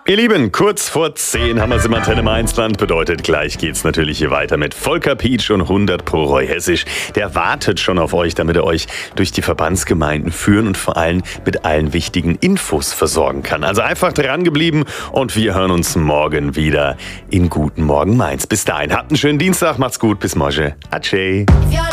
Ihr Lieben, kurz vor 10 haben wir es im Antenne Mainzland. Bedeutet, gleich geht's natürlich hier weiter mit Volker Pietsch und 100 pro Roy Hessisch. Der wartet schon auf euch, damit er euch durch die Verbandsgemeinden führen und vor allem mit allen wichtigen Infos versorgen kann. Also einfach dran geblieben und wir hören uns morgen wieder in Guten Morgen Mainz. Bis dahin, habt einen schönen Dienstag, macht's gut, bis morgen. Atsche.